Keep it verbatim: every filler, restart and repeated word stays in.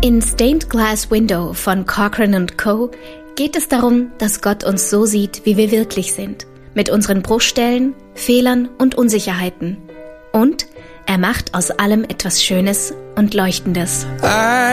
In Stained Glass Window von Cochran und Co. geht es darum, dass Gott uns so sieht, wie wir wirklich sind, mit unseren Bruchstellen, Fehlern und Unsicherheiten. Und er macht aus allem etwas Schönes und Leuchtendes.